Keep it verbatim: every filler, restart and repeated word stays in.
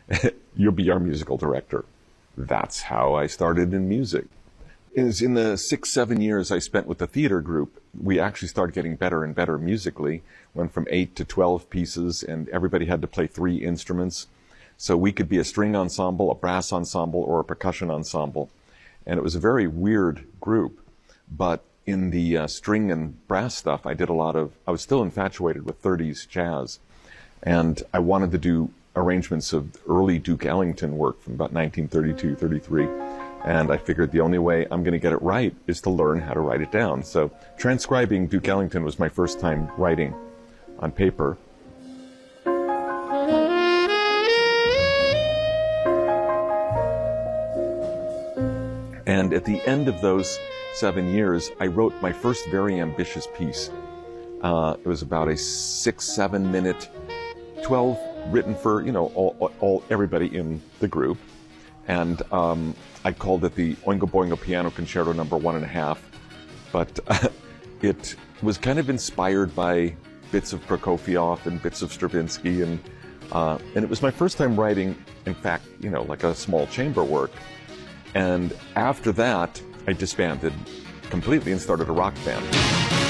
You'll be our musical director. That's how I started in music. It was in the six, seven years I spent with the theater group, we actually started getting better and better musically. Went from eight to twelve pieces, and everybody had to play three instruments. So we could be a string ensemble, a brass ensemble, or a percussion ensemble. And it was a very weird group. But in the uh, string and brass stuff, I did a lot of, I was still infatuated with thirties jazz. And I wanted to do arrangements of early Duke Ellington work from about nineteen thirty-two, thirty-three. And I figured the only way I'm going to get it right is to learn how to write it down. So transcribing Duke Ellington was my first time writing on paper. And at the end of those seven years, I wrote my first very ambitious piece. Uh, it was about a six, seven minute, twelve written for, you know, all, all everybody in the group. And um, I called it the Oingo Boingo Piano Concerto number one and a half. But uh, it was kind of inspired by bits of Prokofiev and bits of Stravinsky. And, uh, and it was my first time writing, in fact, you know, like a small chamber work. And after that, I disbanded completely and started a rock band.